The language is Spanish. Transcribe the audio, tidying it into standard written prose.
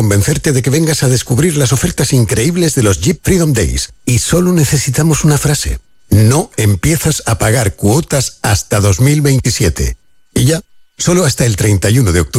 convencerte de que vengas a descubrir las ofertas increíbles de los Jeep Freedom Days. Y solo necesitamos una frase. No empiezas a pagar cuotas hasta 2027. Y ya, solo hasta el 31 de octubre.